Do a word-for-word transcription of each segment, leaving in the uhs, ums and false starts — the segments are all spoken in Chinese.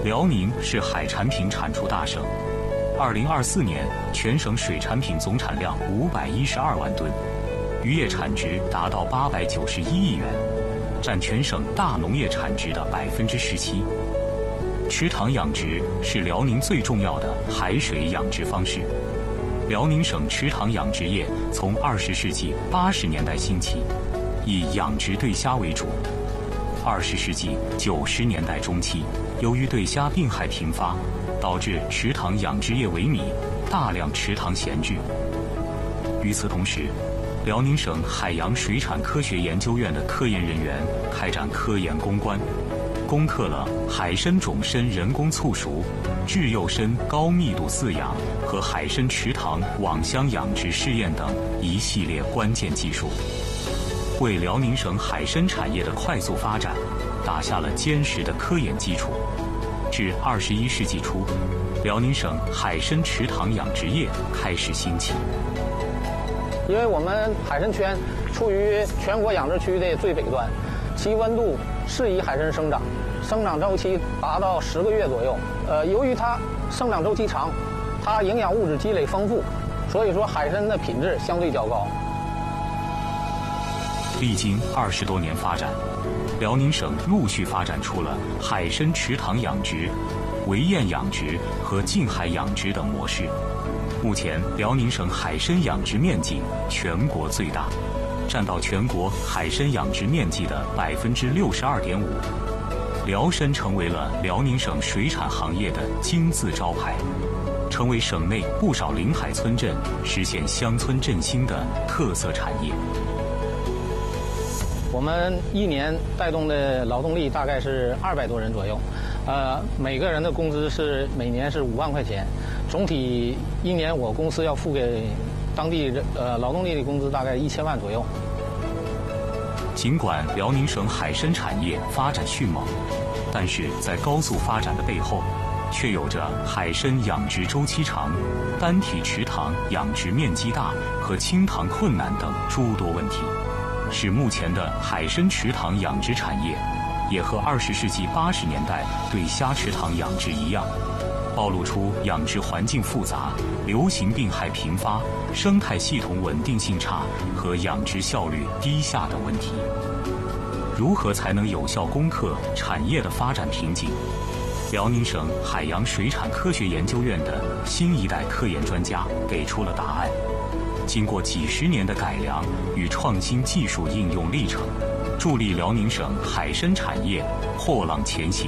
辽宁是海产品产出大省。二零二四年，全省水产品总产量五百一十二万吨，渔业产值达到八百九十一亿元，占全省大农业产值的百分之十七。池塘养殖是辽宁最重要的海水养殖方式。辽宁省池塘养殖业从二十世纪八十年代兴起，以养殖对虾为主。二十世纪九十年代中期，由于对虾病害频发，导致池塘养殖业萎靡，大量池塘闲置。与此同时，辽宁省海洋水产科学研究院的科研人员开展科研攻关，攻克了海参种参人工促熟、稚幼参高密度饲养和海参池塘网箱养殖试验等一系列关键技术，为辽宁省海参产业的快速发展打下了坚实的科研基础。至二十一世纪初，辽宁省海参池塘养殖业开始兴起。 因为我们海参圈处于全国养殖区的最北端，其温度适宜海参生长，生长周期达到十个月左右。呃，由于它生长周期长，它营养物质积累丰富，所以说海参的品质相对较高。 历经二十多年发展，辽宁省陆续发展出了海参池塘养殖、围堰养殖和近海养殖等模式。目前，辽宁省海参养殖面积全国最大，占到全国海参养殖面积的百分之六十二点五。辽参成为了辽宁省水产行业的金字招牌，成为省内不少临海村镇实现乡村振兴的特色产业。 我们一年带动的劳动力大概是二百多人左右，呃，每个人的工资是每年是五万块钱，总体一年我公司要付给当地呃劳动力的工资大概一千万左右。 尽管辽宁省海参产业发展迅猛，但是在高速发展的背后，却有着海参养殖周期长、单体池塘养殖面积大和清塘困难等诸多问题，使目前的海参池塘养殖产业也和二十世纪八十年代对虾池塘养殖一样，暴露出养殖环境复杂、流行病害频发、生态系统稳定性差和养殖效率低下的问题。如何才能有效攻克产业的发展瓶颈？辽宁省海洋水产科学研究院的新一代科研专家给出了答案。经过几十年的改良与创新技术应用历程，助力辽宁省海参产业破浪前行。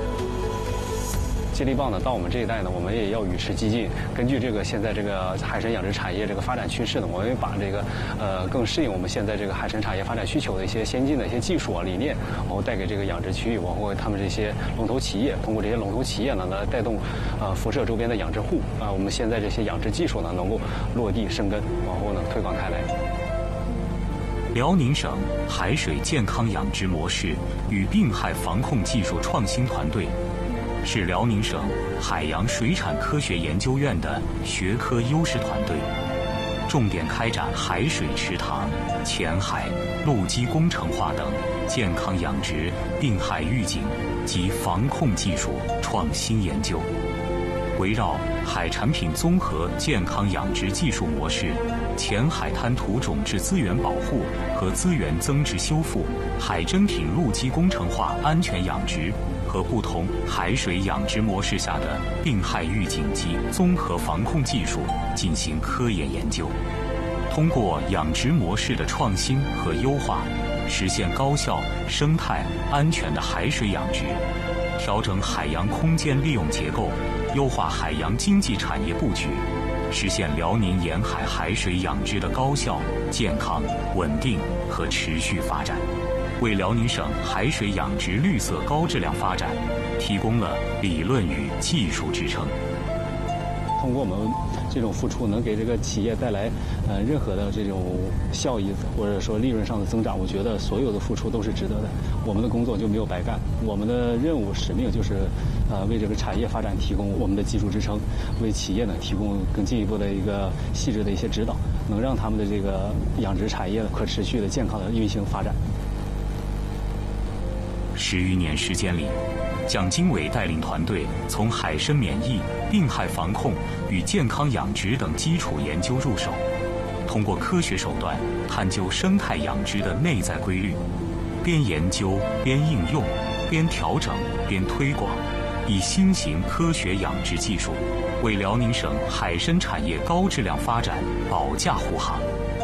接力棒呢，到我们这一代呢，我们也要与时俱进。根据这个现在这个海参养殖产业这个发展趋势呢，我们也把这个呃更适应我们现在这个海参产业发展需求的一些先进的一些技术啊理念，然后带给这个养殖区域，包括他们这些龙头企业，通过这些龙头企业呢来带动呃辐射周边的养殖户啊、呃，我们现在这些养殖技术呢能够落地生根，然后呢推广开来。 辽宁省海水健康养殖模式与病害防控技术创新团队，是辽宁省海洋水产科学研究院的学科优势团队，重点开展海水池塘、浅海、陆基工程化等健康养殖、病害预警及防控技术创新研究，围绕海产品综合健康养殖技术模式、浅海滩土种质资源保护和资源增值修复、海珍品陆基工程化安全养殖和不同海水养殖模式下的病害预警及综合防控技术进行科研研究，通过养殖模式的创新和优化，实现高效、生态、安全的海水养殖，调整海洋空间利用结构，优化海洋经济产业布局，实现辽宁沿海海水养殖的高效、健康、稳定和持续发展，为辽宁省海水养殖绿色高质量发展提供了理论与技术支撑。 通过我们这种付出，能给这个企业带来呃任何的这种效益或者说利润上的增长，我觉得所有的付出都是值得的。我们的工作就没有白干，我们的任务使命就是呃为这个产业发展提供我们的技术支撑，为企业呢提供更进一步的一个细致的一些指导，能让他们的这个养殖产业可持续的健康的运行发展。 十余年时间里， 蒋经纬带领团队从海参免疫、病害防控与健康养殖等基础研究入手，通过科学手段探究生态养殖的内在规律，边研究边应用，边调整边推广，以新型科学养殖技术为辽宁省海参产业高质量发展保驾护航。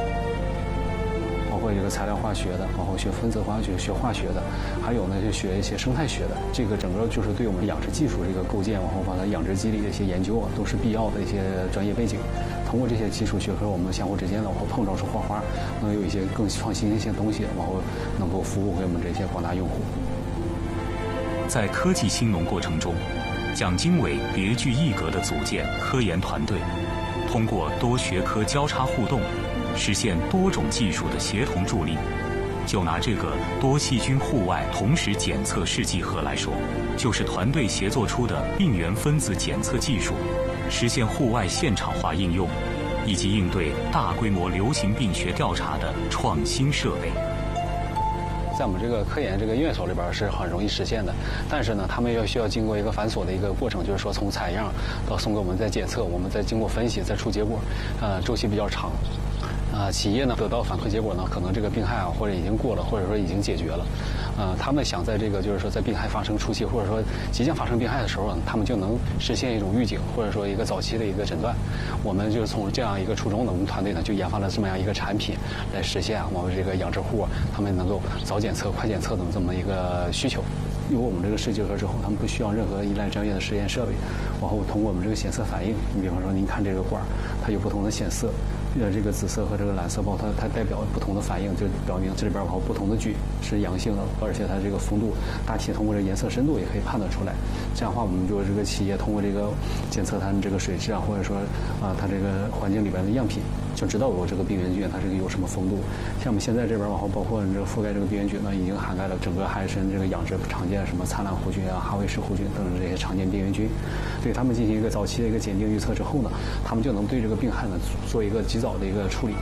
包括这个材料化学的，包括学分子化学、学化学的，还有呢就学一些生态学的。这个整个就是对我们养殖技术这个构建，然后把它养殖机理的一些研究啊，都是必要的一些专业背景。通过这些技术学科，我们相互之间的往后碰撞出火花，能有一些更创新的一些东西，然后能够服务给我们这些广大用户。 在科技兴农过程中，蒋经纬别具一格地组建科研团队，通过多学科交叉互动，实现多种技术的协同助力。就拿这个多细菌户外同时检测试剂盒来说，就是团队协作出的病原分子检测技术，实现户外现场化应用，以及应对大规模流行病学调查的创新设备。 在我们这个科研这个院所里边是很容易实现的，但是呢，他们要需要经过一个繁琐的一个过程，就是说从采样到送给我们再检测，我们再经过分析再出结果，呃，周期比较长。啊，企业呢得到反馈结果呢，可能这个病害啊或者已经过了，或者说已经解决了，呃，他们想在这个就是说在病害发生初期，或者说即将发生病害的时候，他们就能实现一种预警，或者说一个早期的一个诊断。我们就是从这样一个初衷呢，我们团队呢就研发了这么样一个产品，来实现我们这个养殖户啊，他们能够早检测、快检测的这么一个需求。有我们这个试剂盒之后，他们不需要任何依赖专业的实验设备，然后通过我们这个显色反应，你比方说您看这个管，它有不同的显色。呃，这个紫色和这个蓝色包，它它代表不同的反应，就表明这里边有不同的菌是阳性的，而且它这个风度大体通过这个颜色深度也可以判断出来。这样的话，我们就这个企业通过这个检测它的这个水质啊，或者说啊它这个环境里边的样品，就知道有这个病原菌它这个有什么风度。像我们现在这边往后，包括这个覆盖这个病原菌呢，已经涵盖了整个海参这个养殖常见什么灿烂弧菌啊、哈维氏弧菌等等这些常见病原菌，对他们进行一个早期的一个检定预测之后呢，他们就能对这个病害呢做一个及早的一个处理。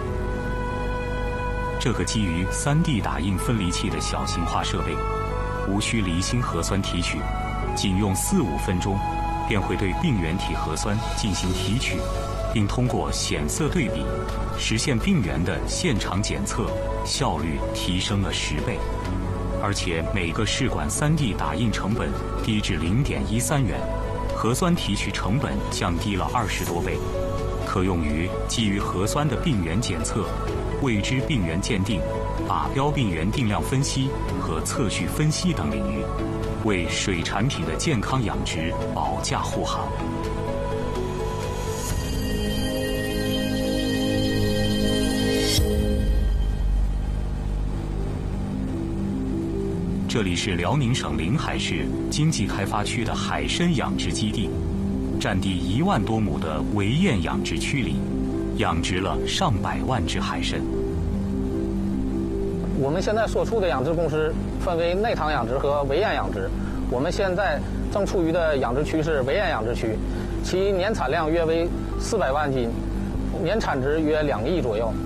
这个基于 三 D 打印分离器的小型化设备，无需离心核酸提取，仅用四五分钟，便会对病原体核酸进行提取，并通过显色对比，实现病原的现场检测，效率提升了十倍。而且每个试管 三 D 打印成本低至 零点一三元，核酸提取成本降低了二十多倍，可用于基于核酸的病原检测、未知病原鉴定、靶标病原定量分析和测序分析等领域，为水产品的健康养殖保驾护航。这里是辽宁省临海市经济开发区的海参养殖基地，占地一万多亩的围堰养殖区里，养殖了上百万只海参。 我们现在所处的养殖公司分为内塘养殖和围堰养殖。我们现在正处于的养殖区是围堰养殖区，其年产量约为四百万斤，年产值约两亿左右。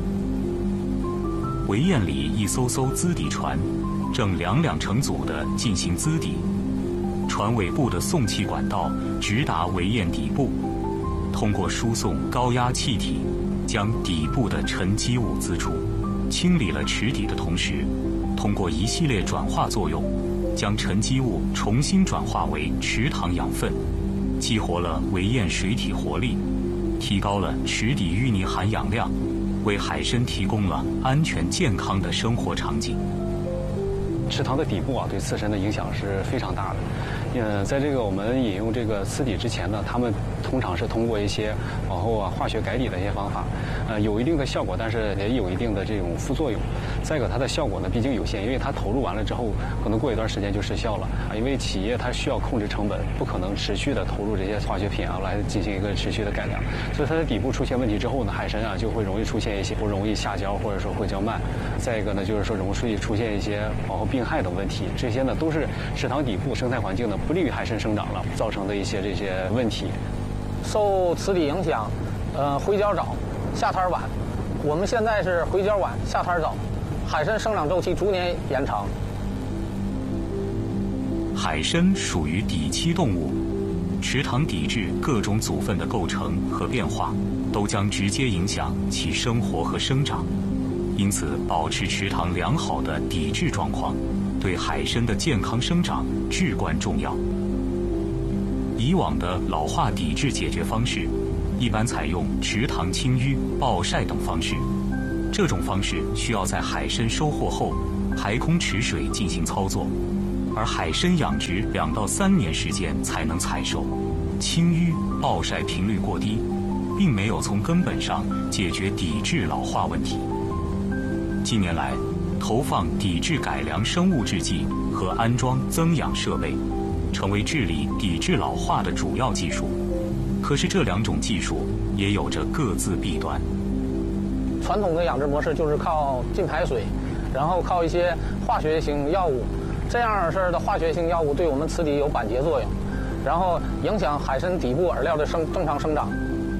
围堰里一艘艘资底船，正两两成组地进行资底，船尾部的送气管道直达围堰底部，通过输送高压气体，将底部的沉积物滋出，清理了池底的同时，通过一系列转化作用，将沉积物重新转化为池塘养分，激活了围堰水体活力，提高了池底淤泥含氧量，为海参提供了安全健康的生活场景。 池塘的底部啊，对自身的影响是非常大的。呃，在这个我们引用这个呲底之前呢，他们通常是通过一些往后啊化学改底的一些方法，呃，有一定的效果，但是也有一定的这种副作用。再一个，它的效果呢，毕竟有限，因为它投入完了之后，可能过一段时间就失效了啊。因为企业它需要控制成本，不可能持续的投入这些化学品啊来进行一个持续的改良，所以它的底部出现问题之后呢，海参啊就会容易出现一些不容易下胶，或者说会较慢。再一个呢，就是说容易出现一些往后病害等问题，这些呢都是池塘底部生态环境呢不利于海参生长了造成的一些这些问题。 受池底影响，呃，回胶早，下滩晚。我们现在是回胶晚，下滩早，海参生长周期逐年延长。 海参属于底栖动物，池塘底质各种组分的构成和变化，都将直接影响其生活和生长。因此，保持池塘良好的底质状况，对海参的健康生长至关重要。以往的老化底质解决方式，一般采用池塘清淤、暴晒等方式。这种方式需要在海参收获后排空池水进行操作，而海参养殖两到三年时间才能采收。清淤、暴晒频率过低，并没有从根本上解决底质老化问题。近年来，投放底质改良生物制剂和安装增氧设备，成为治理底质老化的主要技术。可是这两种技术也有着各自弊端。 传统的养殖模式就是靠进排水，然后靠一些化学性药物，这样式的化学性药物对我们池底有板结作用，然后影响海参底部饵料的生正常生长。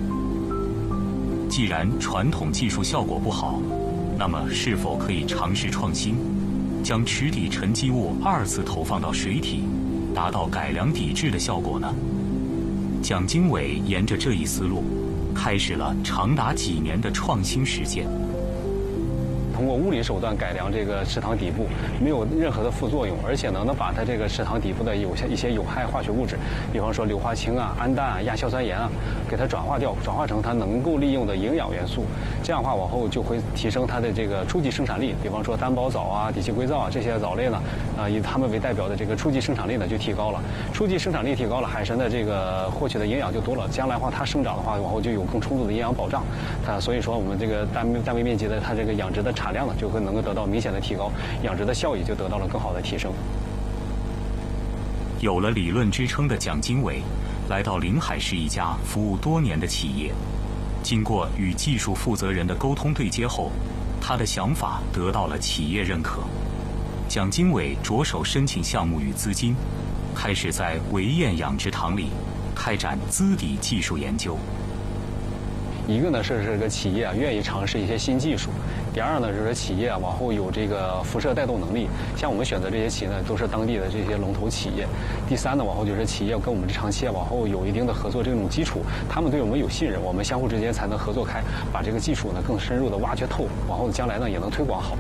既然传统技术效果不好，那么是否可以尝试创新，将池底沉积物二次投放到水体，达到改良底质的效果呢？蒋经纬沿着这一思路，开始了长达几年的创新实践。 通过物理手段改良这个池塘底部，没有任何的副作用，而且呢，能把它这个池塘底部的有些一些有害化学物质，比方说硫化氢啊、氨氮啊、亚硝酸盐啊，给它转化掉，转化成它能够利用的营养元素。这样的话，往后就会提升它的这个初级生产力。比方说单胞藻啊、底栖硅藻啊这些藻类呢，啊、呃，以它们为代表的这个初级生产力呢就提高了。初级生产力提高了，海参的这个获取的营养就多了。将来的话，它生长的话，往后就有更充足的营养保障。它所以说，我们这个单单位面积的它这个养殖的产量呢，就会能够得到明显的提高，养殖的效益就得到了更好的提升。 有了理论支撑的蒋经纬，来到临海市一家服务多年的企业，经过与技术负责人的沟通对接后，他的想法得到了企业认可。蒋经纬着手申请项目与资金，开始在维堰养殖塘里开展资底技术研究。 一个呢是这个企业啊愿意尝试一些新技术，第二呢就是企业啊往后有这个辐射带动能力，像我们选择这些企业呢都是当地的这些龙头企业。第三呢往后就是企业跟我们这长期往后有一定的合作这种基础，他们对我们有信任，我们相互之间才能合作开，把这个技术呢更深入的挖掘透，往后将来呢也能推广好。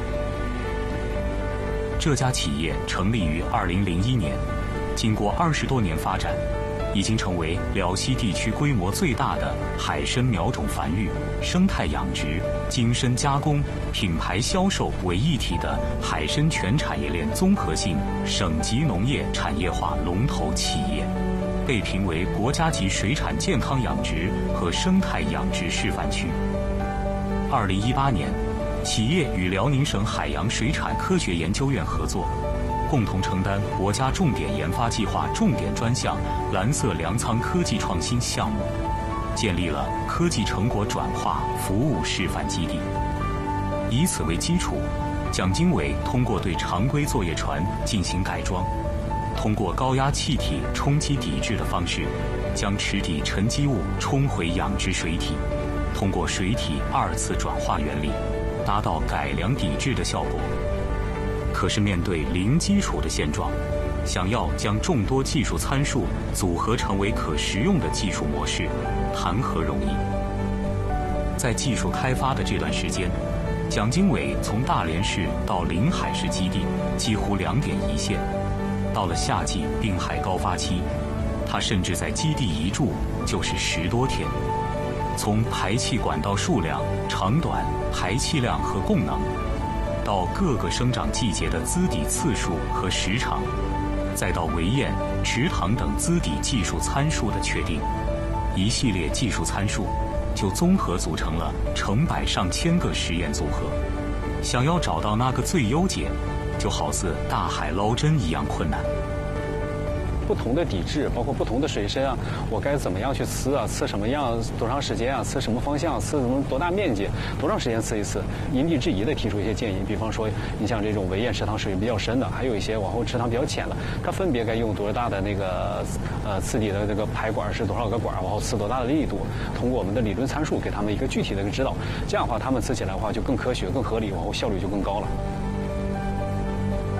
这家企业成立于二零零一年，经过二十多年发展，已经成为辽西地区规模最大的海参苗种繁育、生态养殖、精深加工、品牌销售为一体的海参全产业链综合性省级农业产业化龙头企业，被评为国家级水产健康养殖和生态养殖示范区。二零一八年，企业与辽宁省海洋水产科学研究院合作，共同承担国家重点研发计划重点专项蓝色粮仓科技创新项目，建立了科技成果转化服务示范基地。以此为基础，蒋经纬通过对常规作业船进行改装，通过高压气体冲击底质的方式，将池底沉积物冲回养殖水体，通过水体二次转化原理，达到改良底质的效果。可是面对零基础的现状，想要将众多技术参数组合成为可实用的技术模式，谈何容易？在技术开发的这段时间，蒋经纬从大连市到临海市基地几乎两点一线。到了夏季滨海高发期，他甚至在基地一住就是十多天。从排气管道数量、长短、排气量和供能，到各个生长季节的资底次数和时长，再到围堰、池塘等资底技术参数的确定，一系列技术参数就综合组成了成百上千个实验组合。想要找到那个最优解，就好似大海捞针一样困难。 不同的底质，包括不同的水深啊，我该怎么样去呲啊？呲什么样？多长时间啊？呲什么方向？呲什么多大面积？多长时间呲一次？因地制宜的提出一些建议。比方说，你像这种围堰池塘水比较深的，还有一些往后池塘比较浅的，它分别该用多大的那个呃呲底的这个排管是多少个管，往后呲多大的力度？通过我们的理论参数给他们一个具体的一个指导，这样的话他们呲起来的话就更科学、更合理，往后效率就更高了。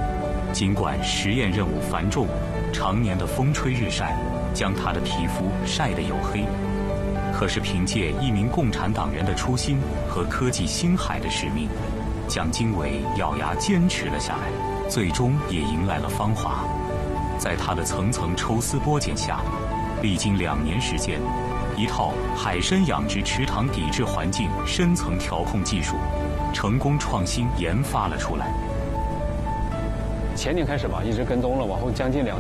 尽管实验任务繁重，常年的风吹日晒将他的皮肤晒得黝黑，可是凭借一名共产党员的初心和科技星海的使命，蒋经纬咬牙坚持了下来，最终也迎来了芳华。在他的层层抽丝剥茧下，历经两年时间，一套海参养殖池塘抵制环境深层调控技术成功创新研发了出来。 前年开始吧，一直跟踪了，往后将近两年。